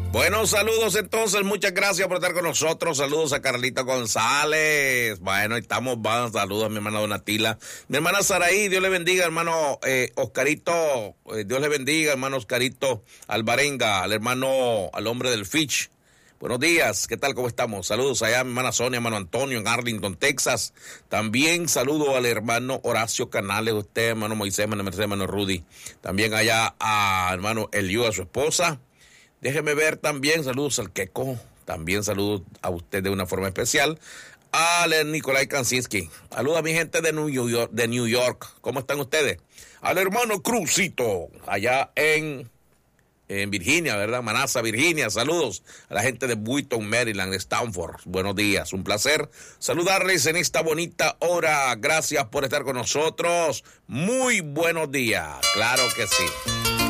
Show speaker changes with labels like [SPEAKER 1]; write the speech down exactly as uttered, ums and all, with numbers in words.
[SPEAKER 1] Bueno, saludos entonces, muchas gracias por estar con nosotros. Saludos a Carlita González. Bueno, estamos, van, saludos a mi hermana Donatila, mi hermana Saraí, Dios le bendiga, hermano eh, Oscarito, eh, Dios le bendiga, hermano Oscarito Alvarenga, al hermano, al hombre del Fitch. Buenos días, ¿qué tal? ¿Cómo estamos? Saludos allá a mi hermana Sonia, hermano Antonio en Arlington, Texas. También saludo al hermano Horacio Canales, usted, hermano Moisés, hermano Mercedes, hermano Rudy. También allá a hermano Eliú, a su esposa. Déjeme ver también, saludos al Queco, también saludos a usted de una forma especial, al Nicolai Kansinski, saludos a mi gente de New York, de New York, ¿cómo están ustedes? Al hermano Cruzito, allá en, en Virginia, ¿verdad? Manassa, Virginia, saludos a la gente de Boynton, Maryland, Stanford, buenos días, un placer saludarles en esta bonita hora, gracias por estar con nosotros, muy buenos días, claro que sí.